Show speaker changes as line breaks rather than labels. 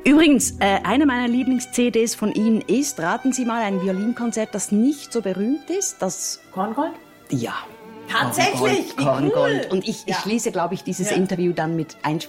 Übrigens, eine meiner Lieblings-CDs von Ihnen ist, raten Sie mal, ein Violinkonzert, das nicht so berühmt ist, das...
Korngold?
Ja.
Tatsächlich?
Korngold.
Wie cool.
Und ich schließe, glaube ich, dieses Interview dann mit Einspielen.